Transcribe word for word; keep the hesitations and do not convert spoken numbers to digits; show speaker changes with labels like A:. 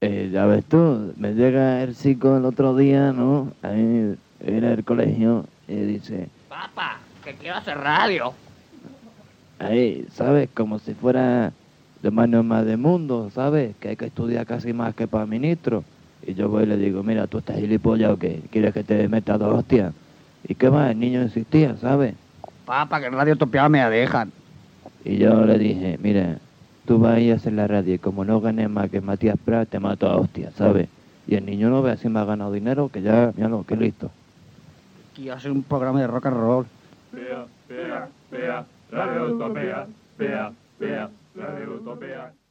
A: Eh, ya ves tú, me llega el chico el otro día, ¿no? Ahí en el colegio y dice,
B: Papá, que quiero hacer radio.
A: ahí, ¿sabes? Como si fuera de más normal del mundo, ¿sabes? Que hay que estudiar casi más que para ministro. Y yo voy y le digo, mira, ¿tú estás gilipollas o qué? ¿Quieres que te meta dos hostias? ¿Y qué más? El niño insistía, ¿sabes?
B: Papá, que en Radio Utopía me la dejan.
A: Y yo le dije, mira, tú vas a ir a hacer la radio y como no ganes más que Matías Prat, te mato a hostias, ¿sabes? Y el niño no ve si me ha ganado dinero, que ya, míralo, que listo.
B: Quiero hacer un programa de rock and roll.
C: Pea, pea, pea, Radio Utopía, pea, pea, Radio Utopía.